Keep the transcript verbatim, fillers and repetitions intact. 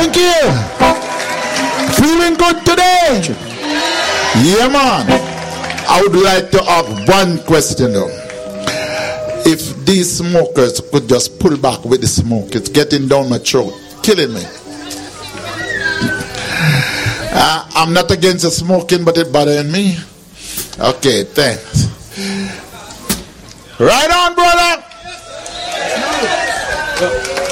Thank you. Feeling good today? Yeah, man. I would like to ask one question though. If these smokers could just pull back with the smoke, it's getting down my throat, killing me. Uh, I'm not against the smoking, but it's bothering me. Okay, thanks. Right on, brother.